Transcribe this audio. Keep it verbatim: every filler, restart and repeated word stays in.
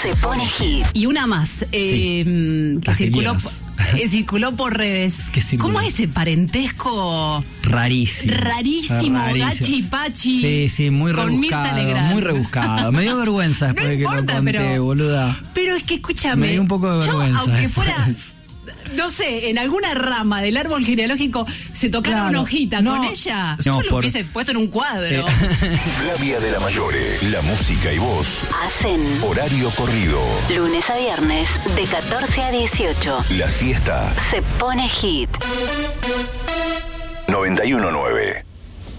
se pone hit. Y una más, eh, Sí. que Las circuló, guías. eh, circuló por redes. Es que circuló. ¿Cómo es ese parentesco Rarísimo. rarísimo, Rarísimo. Gachi Pachi? Sí, sí, muy con Mirta rebuscado. Legrand? Muy rebuscado. Me dio vergüenza después No de que importa, lo conté, pero- boluda. Pero es que escúchame. Me dio un poco de yo, vergüenza aunque después. fuera, no sé, en alguna rama del árbol genealógico se tocara Claro. una hojita No. con ella, No, yo lo por- hubiese puesto en un cuadro. Eh, Flavia de la Mayore, la música y voz. Hacen Horario corrido. lunes a viernes de catorce a dieciocho. La siesta. Se pone hit. noventa y uno nueve.